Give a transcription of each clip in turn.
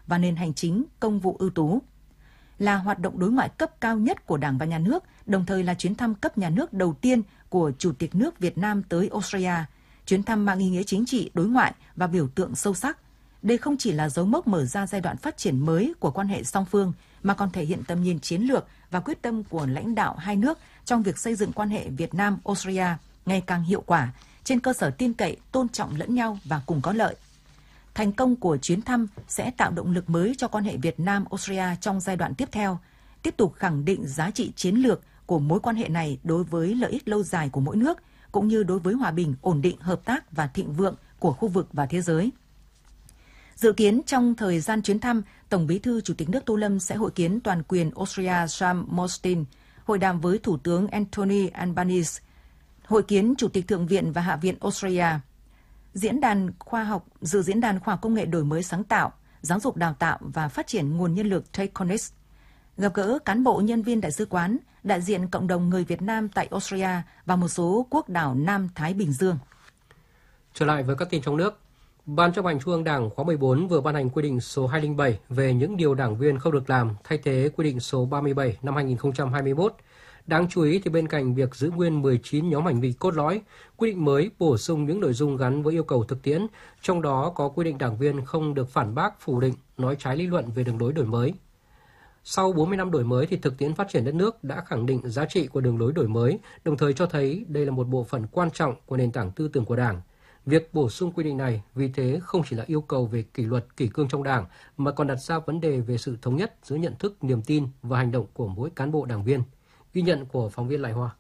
và nền hành chính, công vụ ưu tú. Là hoạt động đối ngoại cấp cao nhất của Đảng và Nhà nước, đồng thời là chuyến thăm cấp nhà nước đầu tiên của Chủ tịch nước Việt Nam tới Australia. Chuyến thăm mang ý nghĩa chính trị, đối ngoại và biểu tượng sâu sắc. Đây không chỉ là dấu mốc mở ra giai đoạn phát triển mới của quan hệ song phương, mà còn thể hiện tầm nhìn chiến lược và quyết tâm của lãnh đạo hai nước trong việc xây dựng quan hệ Việt Nam-Australia ngày càng hiệu quả, trên cơ sở tin cậy, tôn trọng lẫn nhau và cùng có lợi. Thành công của chuyến thăm sẽ tạo động lực mới cho quan hệ Việt Nam-Australia trong giai đoạn tiếp theo, tiếp tục khẳng định giá trị chiến lược của mối quan hệ này đối với lợi ích lâu dài của mỗi nước, cũng như đối với hòa bình, ổn định, hợp tác và thịnh vượng của khu vực và thế giới. Dự kiến trong thời gian chuyến thăm, Tổng Bí thư Chủ tịch nước Tô Lâm sẽ hội kiến toàn quyền Australia Sam Mostyn, hội đàm với Thủ tướng Anthony Albanese, hội kiến Chủ tịch Thượng viện và Hạ viện Australia, dự diễn đàn khoa học công nghệ đổi mới sáng tạo, giáo dục đào tạo và phát triển nguồn nhân lực Techonics, gặp gỡ cán bộ nhân viên đại sứ quán, đại diện cộng đồng người Việt Nam tại Australia và một số quốc đảo Nam Thái Bình Dương. Trở lại với các tin trong nước, Ban chấp hành Trung ương Đảng khóa 14 vừa ban hành quy định số 207 về những điều đảng viên không được làm, thay thế quy định số 37 năm 2021. Đáng chú ý thì bên cạnh việc giữ nguyên 19 nhóm hành vi cốt lõi, quy định mới bổ sung những nội dung gắn với yêu cầu thực tiễn, trong đó có quy định đảng viên không được phản bác, phủ định, nói trái lý luận về đường lối đổi mới. Sau 40 năm đổi mới thì thực tiễn phát triển đất nước đã khẳng định giá trị của đường lối đổi mới, đồng thời cho thấy đây là một bộ phận quan trọng của nền tảng tư tưởng của Đảng. Việc bổ sung quy định này vì thế không chỉ là yêu cầu về kỷ luật, kỷ cương trong Đảng, mà còn đặt ra vấn đề về sự thống nhất giữa nhận thức, niềm tin và hành động của mỗi cán bộ đảng viên. Ghi nhận của phóng viên Lại Hoa.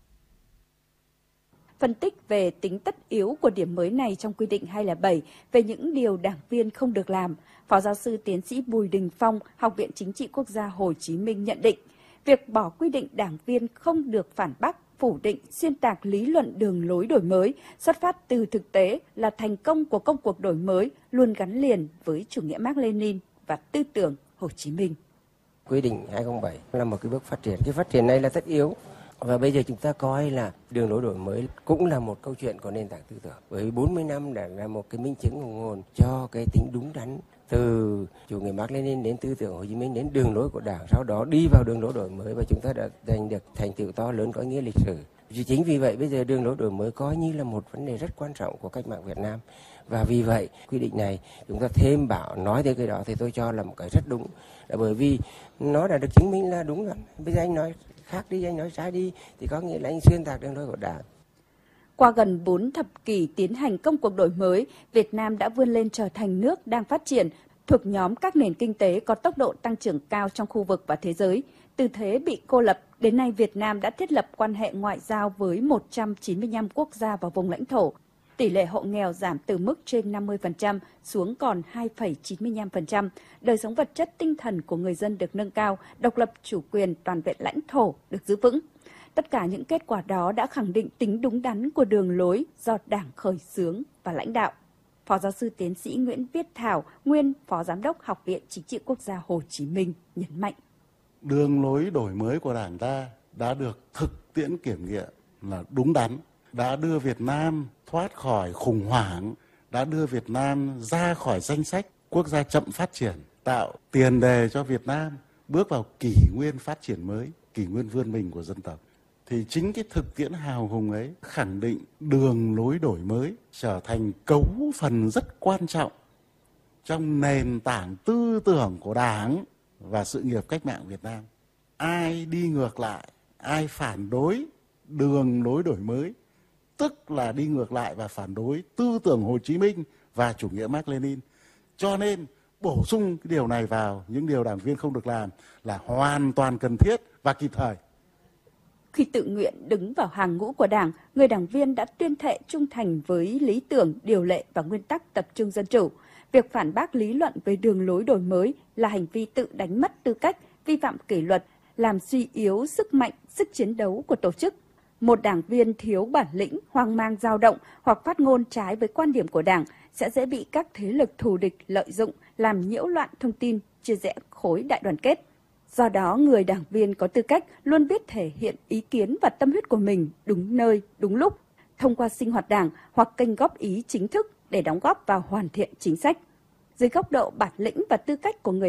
Phân tích về tính tất yếu của điểm mới này trong quy định 207 về những điều đảng viên không được làm, Phó giáo sư tiến sĩ Bùi Đình Phong, Học viện Chính trị Quốc gia Hồ Chí Minh nhận định, việc bỏ quy định đảng viên không được phản bác, phủ định, xuyên tạc lý luận đường lối đổi mới xuất phát từ thực tế là thành công của công cuộc đổi mới luôn gắn liền với chủ nghĩa Mác Lênin và tư tưởng Hồ Chí Minh. Quy định 207 là một cái bước phát triển. Cái phát triển này là tất yếu. Và bây giờ chúng ta coi là đường lối đổi mới cũng là một câu chuyện có nền tảng tư tưởng. Với 40 năm đã là một cái minh chứng hùng hồn cho cái tính đúng đắn từ chủ nghĩa Mác Lênin đến tư tưởng Hồ Chí Minh đến đường lối của Đảng, sau đó đi vào đường lối đổi mới và chúng ta đã giành được thành tựu to lớn có ý nghĩa lịch sử. Chính vì vậy bây giờ đường lối đổi mới coi như là một vấn đề rất quan trọng của cách mạng Việt Nam. Và vì vậy quy định này chúng ta thêm bảo nói tới cái đó thì tôi cho là một cái rất đúng. Là bởi vì nó đã được chứng minh là đúng rồi. Bây giờ anh nói khác đi, anh nói trái đi thì có nghĩa là anh xuyên tạc đường lối của Đảng. Qua gần 4 thập kỷ tiến hành công cuộc đổi mới, Việt Nam đã vươn lên trở thành nước đang phát triển, thuộc nhóm các nền kinh tế có tốc độ tăng trưởng cao trong khu vực và thế giới. Từ thế bị cô lập, đến nay Việt Nam đã thiết lập quan hệ ngoại giao với 195 quốc gia và vùng lãnh thổ. Tỷ lệ hộ nghèo giảm từ mức trên 50% xuống còn 2,95%. Đời sống vật chất tinh thần của người dân được nâng cao, độc lập chủ quyền toàn vẹn lãnh thổ được giữ vững. Tất cả những kết quả đó đã khẳng định tính đúng đắn của đường lối do Đảng khởi xướng và lãnh đạo. Phó giáo sư tiến sĩ Nguyễn Viết Thảo, nguyên Phó Giám đốc Học viện Chính trị Quốc gia Hồ Chí Minh nhấn mạnh. Đường lối đổi mới của Đảng ta đã được thực tiễn kiểm nghiệm là đúng đắn, đã đưa Việt Nam thoát khỏi khủng hoảng, đã đưa Việt Nam ra khỏi danh sách quốc gia chậm phát triển, tạo tiền đề cho Việt Nam bước vào kỷ nguyên phát triển mới, kỷ nguyên vươn mình của dân tộc. Thì chính cái thực tiễn hào hùng ấy khẳng định đường lối đổi mới trở thành cấu phần rất quan trọng trong nền tảng tư tưởng của Đảng và sự nghiệp cách mạng Việt Nam. Ai đi ngược lại, ai phản đối đường lối đổi mới, tức là đi ngược lại và phản đối tư tưởng Hồ Chí Minh và chủ nghĩa Mác Lênin. Cho nên bổ sung cái điều này vào những điều đảng viên không được làm là hoàn toàn cần thiết và kịp thời. Khi tự nguyện đứng vào hàng ngũ của Đảng, người đảng viên đã tuyên thệ trung thành với lý tưởng, điều lệ và nguyên tắc tập trung dân chủ. Việc phản bác lý luận về đường lối đổi mới là hành vi tự đánh mất tư cách, vi phạm kỷ luật, làm suy yếu sức mạnh, sức chiến đấu của tổ chức. Một đảng viên thiếu bản lĩnh, hoang mang dao động hoặc phát ngôn trái với quan điểm của Đảng sẽ dễ bị các thế lực thù địch lợi dụng, làm nhiễu loạn thông tin, chia rẽ khối đại đoàn kết. Do đó, người đảng viên có tư cách luôn biết thể hiện ý kiến và tâm huyết của mình đúng nơi, đúng lúc, thông qua sinh hoạt Đảng hoặc kênh góp ý chính thức để đóng góp vào hoàn thiện chính sách. Dưới góc độ bản lĩnh và tư cách của người